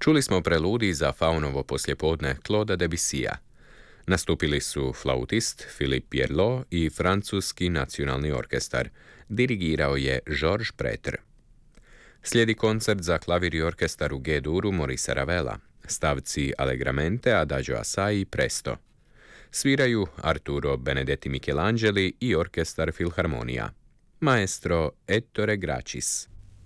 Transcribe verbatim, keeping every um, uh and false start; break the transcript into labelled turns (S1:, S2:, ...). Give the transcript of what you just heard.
S1: Čuli smo preludij za Faunovo poslijepodne Clauda Debussija. Nastupili su flautist Philippe Pierlot i Francuski nacionalni orkestar. Dirigirao je Georges Pretre. Slijedi koncert za klavir i orkestar u G-duru Maurice Ravela, stavci Allegramente, Adagio assai i Presto. Sviraju Arturo Benedetti Michelangeli i orkestar Filharmonija. Maestro Ettore Gracis.